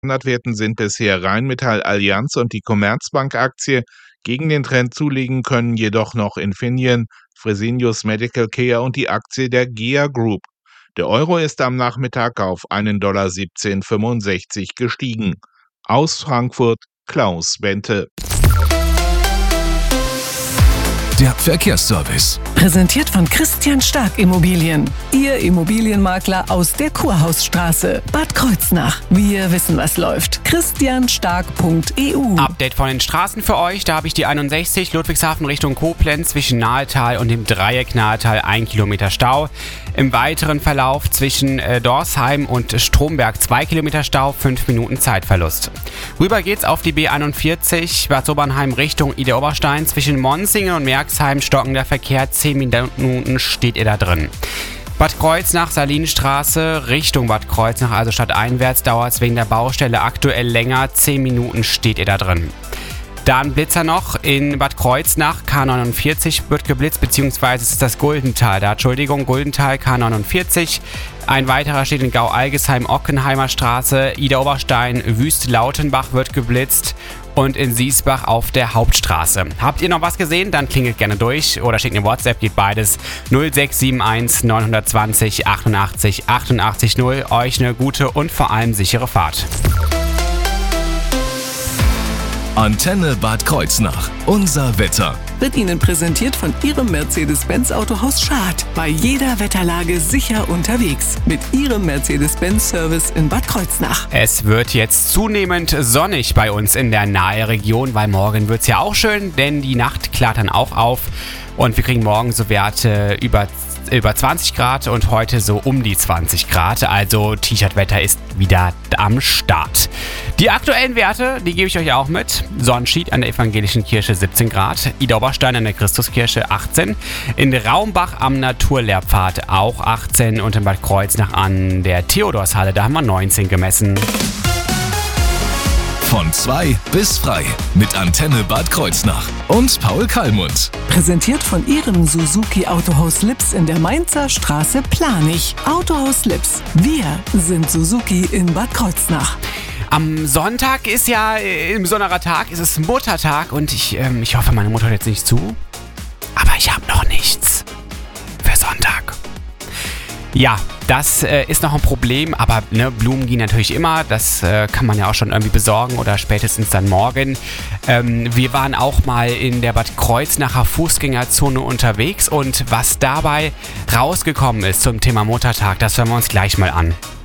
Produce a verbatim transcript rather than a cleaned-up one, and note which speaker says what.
Speaker 1: Standardwerten sind bisher Rheinmetall, Allianz und die Commerzbank-Aktie. Gegen den Trend zulegen können jedoch noch Infineon, Fresenius Medical Care und die Aktie der G E A Group. Der Euro ist am Nachmittag auf einen Dollar siebzehn fünfundsechzig gestiegen. Aus Frankfurt Klaus Bente.
Speaker 2: Der Verkehrsservice.
Speaker 3: Präsentiert von Christian Stark Immobilien. Ihr Immobilienmakler aus der Kurhausstraße, Bad Kreuznach. Wir wissen, was läuft. christian stark punkt e u.
Speaker 4: Update von den Straßen für euch. Da habe ich die einundsechzig Ludwigshafen Richtung Koblenz zwischen Nahetal und dem Dreieck Nahetal ein Kilometer Stau. Im weiteren Verlauf zwischen äh, Dorsheim und Stromberg zwei Kilometer Stau, fünf Minuten Zeitverlust. Rüber geht's auf die B einundvierzig Bad Sobernheim Richtung Idar-Oberstein. Zwischen Monsingen und Merxheim stockender Verkehr, zehn Minuten steht ihr da drin. Bad Kreuznach, Salinstraße Richtung Bad Kreuznach, also stadteinwärts, dauert es wegen der Baustelle aktuell länger, zehn Minuten steht ihr da drin. Dann Blitzer noch in Bad Kreuznach, K neunundvierzig wird geblitzt, beziehungsweise es ist das Guldental, da Entschuldigung, Guldental, K neunundvierzig. Ein weiterer steht in Gau-Algesheim, Ockenheimer Straße, Idar-Oberstein, Wüst-Lautenbach wird geblitzt und in Siesbach auf der Hauptstraße. Habt ihr noch was gesehen? Dann klingelt gerne durch oder schickt eine WhatsApp, geht beides. null sechs sieben eins neun zwei null achtundachtzig achtundachtzig null. Euch eine gute und vor allem sichere Fahrt.
Speaker 2: Antenne Bad Kreuznach. Unser Wetter.
Speaker 3: Wird Ihnen präsentiert von Ihrem Mercedes-Benz Autohaus Schad. Bei jeder Wetterlage sicher unterwegs. Mit Ihrem Mercedes-Benz-Service in Bad Kreuznach.
Speaker 4: Es wird jetzt zunehmend sonnig bei uns in der Nahe-Region, weil morgen wird es ja auch schön, denn die Nacht klart dann auch auf. Und wir kriegen morgen so Werte über über zwanzig Grad und heute so um die zwanzig Grad. Also T-Shirt-Wetter ist wieder am Start. Die aktuellen Werte, die gebe ich euch auch mit. Sonnenschied an der Evangelischen Kirche siebzehn Grad. Idar-Oberstein an der Christuskirche achtzehn. In Raumbach am Naturlehrpfad auch achtzehn. Und in Bad Kreuznach an der Theodorshalle, da haben wir neunzehn gemessen.
Speaker 2: Von zwei bis frei mit Antenne Bad Kreuznach und Paul Kallmund.
Speaker 3: Präsentiert von Ihrem Suzuki Autohaus Lips in der Mainzer Straße Planich. Autohaus Lips. Wir sind Suzuki in Bad Kreuznach.
Speaker 4: Am Sonntag ist ja äh, ein besonderer Tag, es ist Muttertag und ich, ähm, ich hoffe, meine Mutter hört jetzt nicht zu. Aber ich habe noch nichts für Sonntag. Ja, das äh, ist noch ein Problem, aber ne, Blumen gehen natürlich immer. Das äh, kann man ja auch schon irgendwie besorgen oder spätestens dann morgen. Ähm, wir waren auch mal in der Bad Kreuznacher Fußgängerzone unterwegs und was dabei rausgekommen ist zum Thema Muttertag, das hören wir uns gleich mal an.